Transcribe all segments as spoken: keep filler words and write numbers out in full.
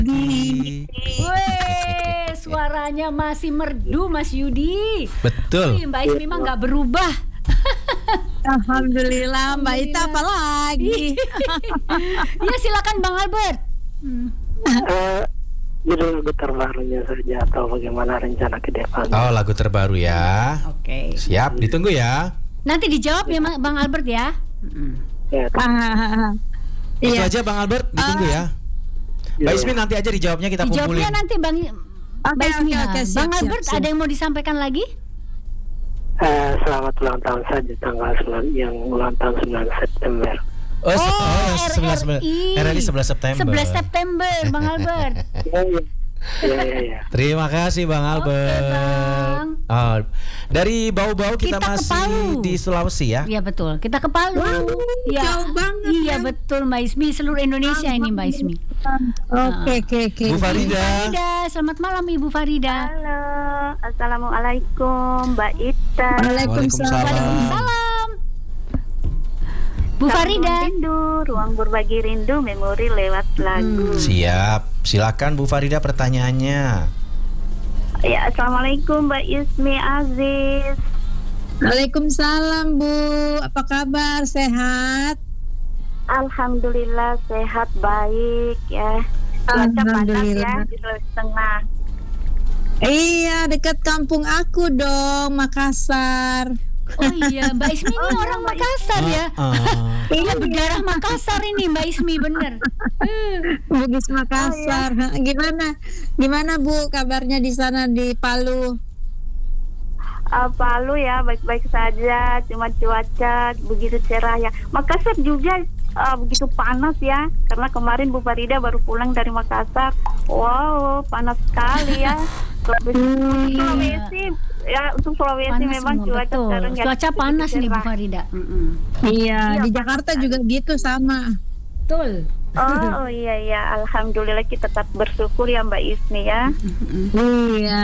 Di. Weh, suaranya masih merdu Mas Yudi. Betul. Wih, Mbak Ismi mah nggak berubah. Alhamdulillah, Mbak Ita apa lagi? Ya silakan Bang Albert. Hmm. Uh, judul lagu terbarunya saja atau bagaimana rencana ke depan? Oh, lagu terbaru ya. Oke. Okay. Siap, ditunggu ya. Nanti dijawab ya Bang Albert ya. Hmm. Ya, Ah, Itu iya. aja Bang Albert, ditunggu ya. Mbak Ismi nanti aja dijawabnya kita kumpulin. Dijawabnya nanti Bang Mbak Oke, Ismi. oke, oke, siap, Bang siap, Albert siap. ada yang mau disampaikan lagi? uh, selamat ulang tahun saja tanggal sembilan yang ulang tahun sembilan September. Oh, se- Oh, oh yang sebelas R R I. R R I sebelas September. sebelas September Bang Albert. Ya, ya. Ya, ya, ya. Terima kasih Bang Albert. Bang. Oh, dari Bau-Bau kita, Kita ke masih Palu. di Sulawesi ya. Iya betul. Kita ke Palu. Ya. jauh banget, Iya kan? betul Mbak Ismi, seluruh Indonesia ini Mbak Ismi. Oke, oke, oke. Bu Farida. Farida, selamat malam Ibu Farida. Halo, assalamualaikum Mbak Ita. Waalaikumsalam. Waalaikumsalam. Bu Farida. Rindu, ruang berbagi rindu, memori lewat lagu. Siap. Silakan Bu Farida pertanyaannya. Ya, assalamualaikum Mbak Ismi Aziz. Waalaikumsalam, Bu. Apa kabar? Sehat? Alhamdulillah sehat baik ya. Cuaca panas ya Alhamdulillah. di Sulawesi Tengah. Iya, dekat kampung aku dong, Makassar. Oh iya, Mbak Ismi ini orang Makassar ya. Ah, Iya, berdarah Makassar ini Mbak Ismi bener. Bugis Makassar. Gimana? Gimana Bu kabarnya di sana di Palu? Uh, Palu ya baik-baik saja, cuma cuaca begitu cerah ya. Makassar juga uh, begitu panas ya, karena kemarin Bu Farida baru pulang dari Makassar. Wow, panas sekali ya. Sulawesi, Sulawesi ya, untuk Sulawesi Panas memang semua, cuaca betul. sekarang ya Cuaca panas nih Bu cerah. Farida. Mm-mm. Iya, Iya, di Jakarta juga gitu sama. Betul. Oh, oh iya ya, alhamdulillah kita tetap bersyukur ya Mbak Ismi ya. Iya.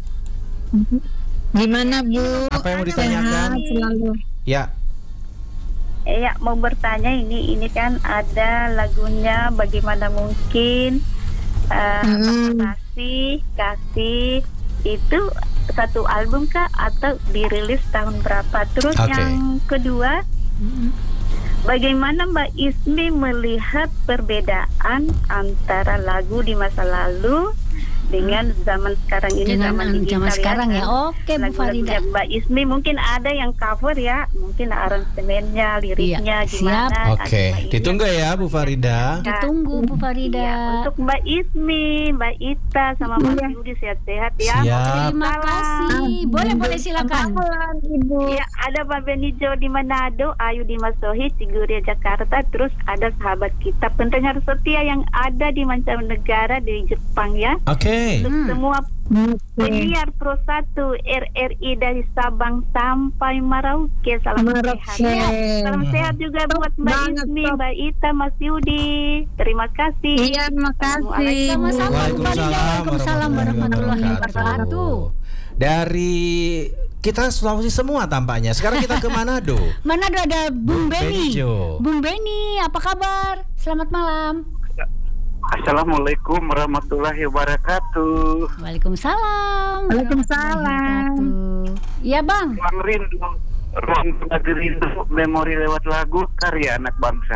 Gimana Bu? Apa yang mau ditanyakan? Sehat selalu. Ya. Eh, ya mau bertanya ini ini kan ada lagunya bagaimana mungkin uh, Hmm. kasih kasih itu satu album kah atau dirilis tahun berapa? Terus Oke. yang kedua, bagaimana Mbak Ismi melihat perbedaan antara lagu di masa lalu dengan zaman sekarang ini, Dengan zaman digital zaman sekarang ya. kan? Oke Bu Lagu-lagunya Farida. Mbak Ismi mungkin ada yang cover ya, mungkin aransemennya, liriknya Iya, gimana. siap. Oke, Mbak Ismi. ditunggu ya Bu Farida. Ditunggu Bu Iya, Farida. untuk Mbak Ismi, Mbak Ita sama Mas Iya. Yudi sehat-sehat ya. Siap. Terima kasih. Boleh boleh silakan. Selamat Ibu. Ya, ada Pak Benijo di Manado, Ayu di Masohi, Ciguria Jakarta, terus ada sahabat kita pendengar setia yang ada di mancanegara di Jepang ya. Oke. Untuk Hmm. semua Oke. penyiar Pro satu R R I dari Sabang sampai Merauke, salam Merauke. sehat. Ya, salam sehat juga buat Mbak banget, Ismi, Top. Mbak Ita, Mas Yudi. Terima kasih. Iya, makasih. Sama-sama Bu Farida. Waalaikumsalam Waalaikumsalam warahmatullahi wabarakatuh. Dari kita Sulawesi semua tampaknya. Sekarang kita ke Manado. Manado ada Bung Bung Beni. Benijo. Bung Beni, apa kabar? Selamat malam. Assalamualaikum warahmatullahi wabarakatuh. Waalaikumsalam. Waalaikumsalam. warahmatullahi wabarakatuh. Iya Bang. Ruang rindu, ruang berbagi rindu, memori lewat lagu, karya anak bangsa.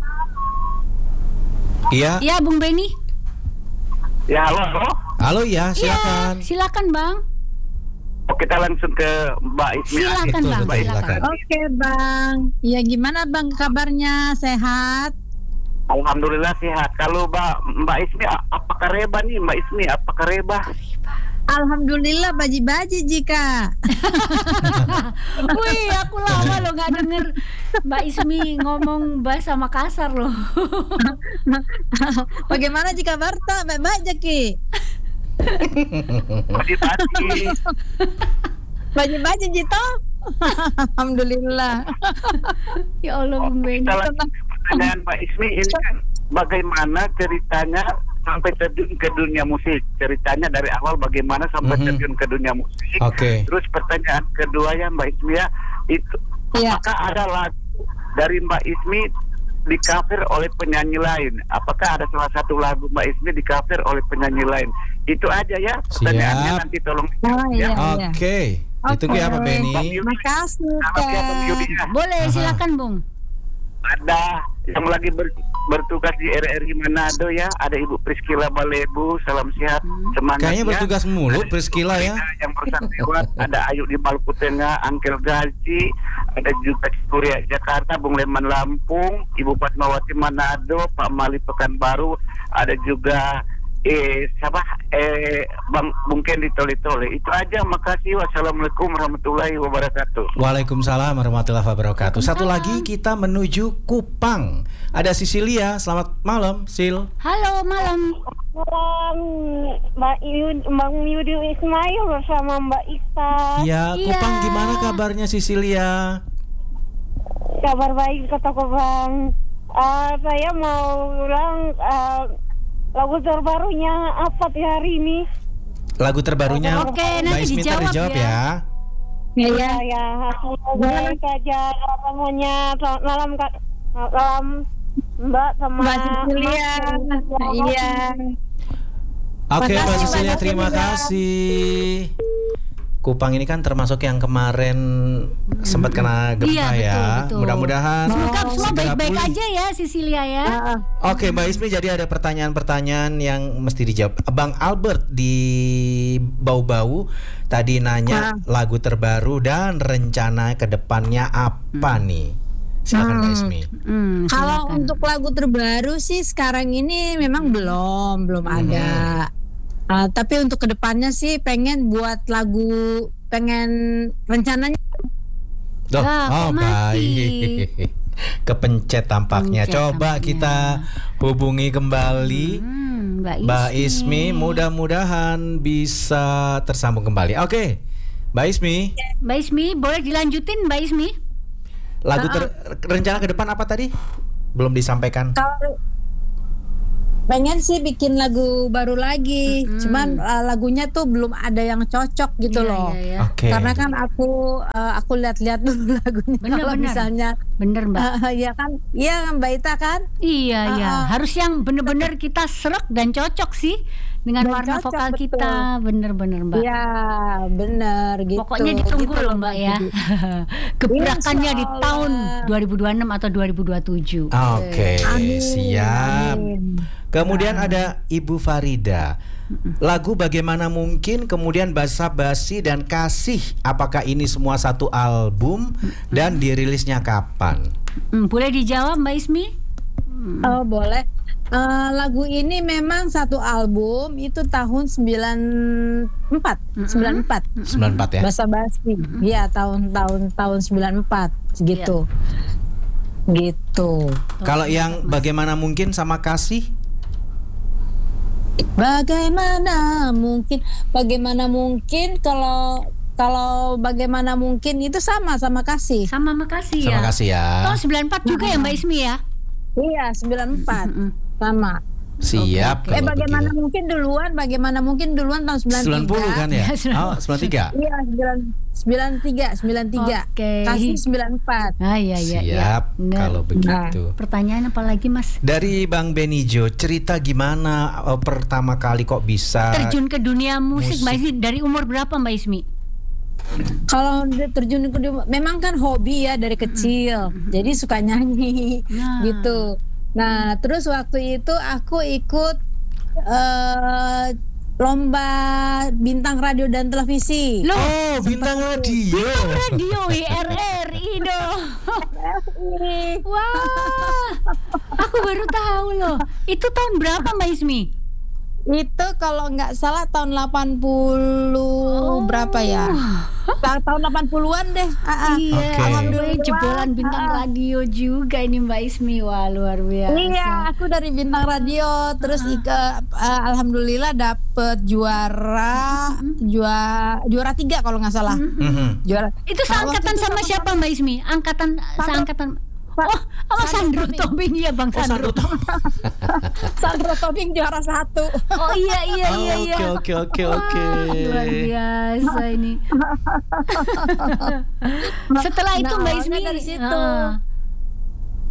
Iya. Iya Bung Beni. Ya, halo, halo. Halo ya, Iya, silakan. silakan Bang. Oh, kita langsung ke Mbak Ismi. Silakan Betul, Bang, betul, silakan. silakan. Oke, Bang. Ya, gimana Bang kabarnya? Sehat? Alhamdulillah sehat. Kalau Mbak Mbak Ismi, apakah reba nih Mbak Ismi? Apakah reba? Alhamdulillah baji-baji jika. Wih, aku lama loh nggak denger Mbak Ismi ngomong bahasa Makassar loh. Bagaimana jika Barta? Baik-baik Jaki. Pagi-pagi. Baji-baji Jito. Alhamdulillah. Ya Allah Bung Beni. Kita lanjut ke pertanyaan Mbak Ismi, ini kan bagaimana ceritanya sampai terjun ke dunia musik? Ceritanya dari awal bagaimana sampai Mhm. terjun ke dunia musik? Oke. Terus pertanyaan kedua ya Mbak Ismi ya, itu Iya. apakah ada lagu dari Mbak Ismi di cover oleh penyanyi lain. Apakah ada salah satu lagu Mbak Ismi di cover oleh penyanyi lain? Itu aja ya pertanyaannya, Siap. nanti tolong. Oh, iya. Oke. Itu ya Pak Benny. Bang Yudi. Makasih, Selamat ya Bang Yudi ya. Boleh, Aha. silakan Bung. Ada yang lagi ber- bertugas di R R I Manado ya, ada Ibu Priskila Balebu, salam sehat, semangat Kayaknya ya. bertugas mulu Ada Priskila Ibu ya. Frida yang bersantriwat, ada Ayu di Maluku Tengah, Angkel Gazi, ada juga Kuria Jakarta, Bung Leman Lampung, Ibu Fatmawati Manado, Pak Mali Pekanbaru, ada juga eh siapa eh Bang Bung Kendi Tole-Tole. Itu aja, makasih. Wassalamualaikum warahmatullahi wabarakatuh. Waalaikumsalam warahmatullahi wabarakatuh. Satu lagi kita menuju Kupang. Ada Sisilia. Selamat malam, Sil. Halo, malam. Malam, Mbak Yud, Bang Yudi Ismail bersama Mbak Ika. Ya, Iya. Kupang gimana kabarnya Sisilia? Kabar baik kata Bang. Uh, saya mau ulang uh, lagu terbarunya apa di hari ini? Lagu terbarunya Oke, Mbak nanti Ismi ntar dijawab dijawab ya. ya. Iya. Ya, ya, semoga saja namanya selamat malam Kak, malam Mbak sama Mbak Cecilia. Mas. Iya. Oke, Makasih, Mbak Sisilia, Mbak terima Cecilia. kasih. Kupang ini kan termasuk yang kemarin sempat kena gempa Iya, betul, ya. betul. Mudah-mudahan Semoga semua segera baik-baik pulih. aja ya, Sisilia ya. Oke, Mbak Ismi, jadi ada pertanyaan-pertanyaan yang mesti dijawab. Bang Albert di Bau-Bau tadi nanya lagu terbaru dan rencana ke depannya apa nih? Silakan Mbak Ismi. Hmm, Kalau silakan. untuk lagu terbaru sih sekarang ini memang belum belum Hmm. ada. Uh, tapi untuk kedepannya sih pengen buat lagu, pengen rencananya Duh, Lah, oh kok mati? baik. Kepencet tampaknya. Pencet Coba tampaknya. kita hubungi kembali Hmm, Mbak Ismi. Mbak Ismi, mudah-mudahan bisa tersambung kembali. Oke, Mbak Ismi, Mbak Ismi, boleh dilanjutin Mbak Ismi? lagu ter- rencana ke depan apa tadi? Belum disampaikan. kalau pengen sih bikin lagu baru lagi. Mm-mm. Cuman uh, lagunya tuh belum ada yang cocok gitu Iya, loh. iya, iya. Oke. Karena kan aku uh, aku lihat-lihat dulu lagunya. Bener, Kalau bener. misalnya Bener Mbak. uh, ya kan, iya Mbak Ita kan. Iya, iya. Ah, ah. Harus yang bener-bener kita serak dan cocok sih dengan Dan warna cocok, vokal betul. kita. Bener-bener Mbak. Iya, bener gitu. Pokoknya ditunggu Gitu loh Mbak ya. Gebrakannya di Insya tahun Allah. dua ribu dua puluh enam atau dua ribu dua puluh tujuh. Oke, Amin, siap. amin. Kemudian ada Ibu Farida. Lagu Bagaimana Mungkin, kemudian Basa-Basi dan Kasih. Apakah ini semua satu album dan dirilisnya kapan? Hmm, boleh dijawab Mbak Ismi? Oh boleh. Eh, lagu ini memang satu album, itu tahun sembilan empat, sembilan empat. sembilan puluh empat ya. Basa-basi. Iya, tahun-tahun tahun sembilan empat gitu. Gitu. Kalau yang Bagaimana Mungkin sama Kasih? Bagaimana mungkin? Bagaimana mungkin kalau kalau bagaimana mungkin itu sama sama kasih. Sama makasih Sama ya. Kasih ya. Tahun sembilan empat juga ya Mbak Ismi ya? Iya, sembilan empat. Mm-mm. Sama. Siap. Eh kalau bagaimana begitu. mungkin duluan? Bagaimana mungkin duluan tahun sembilan sembilan puluh kan ya? Iya, sembilan puluh. Oh, sembilan puluh tiga. Iya, sembilan sembilan tiga, sembilan tiga. Oke. Kasih sembilan empat. Ah iya iya. iya. Siap Bener. kalau begitu. Pertanyaan apa lagi Mas? Dari Bang Benijo, cerita gimana uh, pertama kali kok bisa Terjun ke dunia musik, musik. Mbak Ismi dari umur berapa Mbak Ismi? Kalau dia terjun ke dunia- memang kan hobi ya dari kecil. Jadi suka nyanyi Nah. gitu. Nah, terus waktu itu aku ikut eh lomba bintang radio dan televisi. Loh, Oh, bintang radio. radio W R R I dong. Wah, aku baru tahu loh. Itu tahun berapa Mbak Ismi? Itu kalau nggak salah tahun delapan puluh berapa ya? Ta- tahun delapan puluhan deh. Ah, ah. Iya, Oke. alhamdulillah jebolan bintang radio juga ini Mbak Ismi. Wah, luar biasa. Iya, aku dari bintang radio, terus ika, uh, alhamdulillah dapet juara, juara juara tiga kalau nggak salah. Mhm. Juara. Itu Nah, seangkatan waktu itu sama sama- siapa Mbak Ismi? Angkatan seangkatan. Pak- Oh, oh Sandro Tobing. Tobing ya Bang Oh, Sandro. Sandro Sandro Tobing juara satu. Oh iya iya Oh, iya iya. Oke oke oke oke. Wah, luar biasa ini. Setelah itu Nah, Mbak awalnya Ismi dari situ. ah.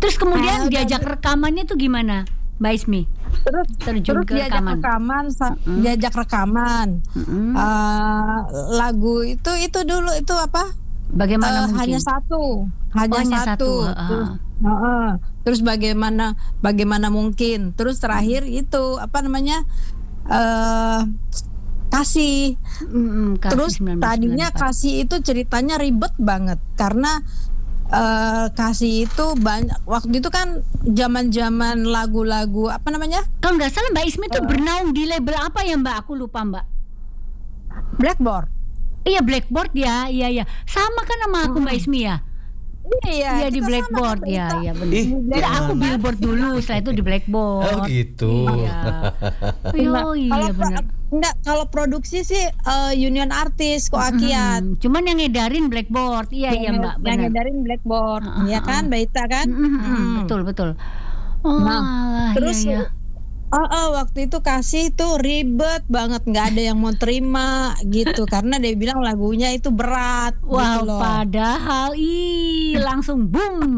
Terus kemudian Ah, diajak rekamannya tuh gimana, Mbak Ismi? Terus Terjun terus ke diajak rekaman. rekaman, sa- Mm-mm. diajak rekaman. Mm-mm. Eh, lagu itu itu dulu itu apa? Bagaimana Eh, mungkin? hanya satu, hanya, Oh, hanya satu. satu, ha-ha. Terus, heeh. Terus bagaimana bagaimana mungkin? Terus terakhir itu apa namanya? Eh kasih. Mm-mm, Kasih Terus seribu sembilan ratus sembilan tadinya puluh empat. kasih itu ceritanya ribet banget karena eh kasih itu banyak waktu itu kan zaman-zaman lagu-lagu apa namanya? Kalau nggak salah Mbak Ismi tuh Eh. bernaung di label apa ya Mbak? Aku lupa Mbak. Blackboard. Iya Blackboard ya, iya iya. Sama kan sama aku Mbak Ismi ya? Iya Iya, di kita sama Blackboard kan, ya, kita- iya benar. Ih, Tidak, yang aku mana? Billboard dulu, setelah itu di Blackboard. Oh gitu. Iya. Nah, Oh iya kalau pro- benar. enggak, kalau produksi sih eh, Union Artis Koakiat. Mm-mm. Cuman yang ngedarin Blackboard, iya iya Yang- Mbak, Yang benar. ngedarin Blackboard, Ah, ah, ya kan, ah. Mbak Ita kan? Mm-mm, Mm. Betul betul. Oh, Nah, alah, Terus iya, iya. oh, oh, waktu itu kasih tuh ribet banget, nggak ada yang mau terima gitu karena dia bilang lagunya itu berat Wow, gitu loh. padahal ih langsung boom.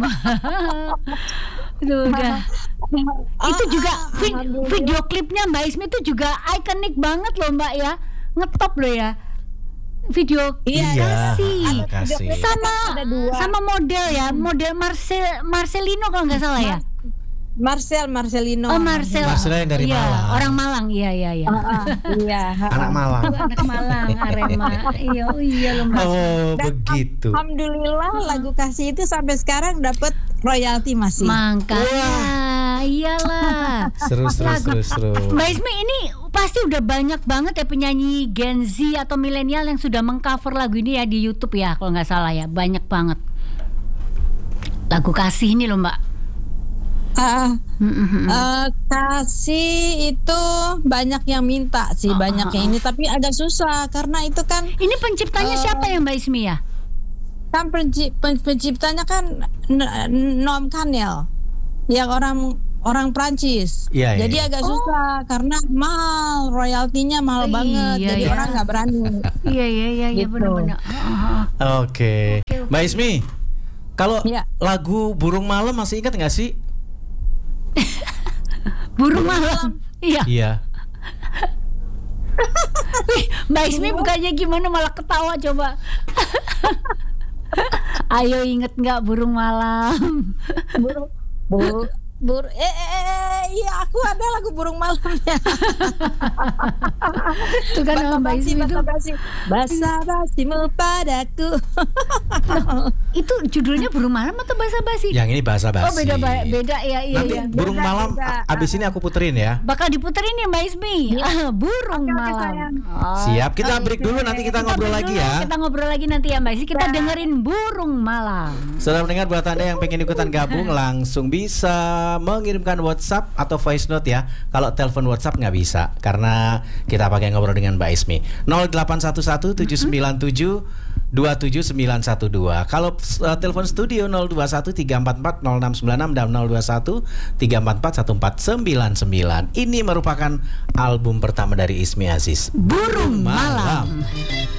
Itu udah. Ah, Itu juga ah, vid- alhamdulillah. video klipnya Mbak Ismi itu juga ikonik banget loh Mbak ya. Ngetop loh ya. Video Iya, Iya, kasih. ada kasih. Sama ada dua. sama model ya, model Marcel Marcelino kalau nggak salah ya. Marcel Marcelino. Oh Marcel. Marcel yang dari Iya, Malang. orang Malang. Iya iya iya. Ah, ah, iya. ah, Anak ah. Malang. Itu anak Malang, Arema. Iya, oh iya loh Mbak. Oh Dan begitu. Alhamdulillah lagu kasih itu sampai sekarang dapat royalti masih. Makanya, iyalah. Seru seru Lagu- seru seru. Mbak Ismi ini pasti udah banyak banget ya penyanyi Gen Z atau milenial yang sudah mengcover lagu ini ya di YouTube ya kalau nggak salah ya, banyak banget. Lagu kasih ini loh Mbak. Ah, Mm-mm. eh, kasih itu banyak yang minta sih, Ah, banyak ah, yang ah. ini tapi agak susah karena itu kan Ini penciptanya Eh, siapa ya Mbak Ismi ya? kan penci- pen- penciptanya kan N- Noam Kanel yang orang orang Prancis. Iya, iya, Jadi iya. agak susah karena mahal, royaltinya mahal Oh, banget. iya, Jadi iya. orang nggak berani. Iya iya iya iya Gitu. benar-benar. Ah, ah. Oke. Mbak Ismi, kalau Iya. lagu Burung Malam masih ingat nggak sih? Burung malam. Iya. Iya. Wih, Mbak Ismi bukannya gimana malah ketawa coba. Ayo inget nggak burung malam? Burung, burung, burung. Eh, eh, eh, eh, iya aku ada lagu burung malamnya. Itu kan nama Mbak Basa-basi, Ismi itu. basa-basi, basa-basimu padaku. Itu judulnya burung malam atau basa-basi? Yang ini bahasa basi. Oh beda ba- beda ya iya Nanti iya. Burung Beda, Malam beda. a- abis ini aku puterin ya. Bakal diputerin ya Mbak Ismi. Ah, burung Oke, oke, malam. sayang. Oh. Siap, kita break dulu nanti kita ngobrol break lagi dulu, ya. Kita ngobrol lagi nanti ya Mbak Ismi. Kita dengerin burung malam. Saudara mendengar, buat Anda yang pengen ikutan gabung langsung bisa mengirimkan WhatsApp atau voice note ya. Kalau telepon WhatsApp nggak bisa karena kita pakai ngobrol dengan Mbak Ismi. nol delapan satu satu tujuh sembilan tujuh dua tujuh sembilan satu dua. Kalau uh, telepon studio nol dua satu tiga empat empat nol enam sembilan enam dan nol dua satu tiga empat empat satu empat sembilan sembilan. Ini merupakan album pertama dari Ismi Aziz, Burung malam.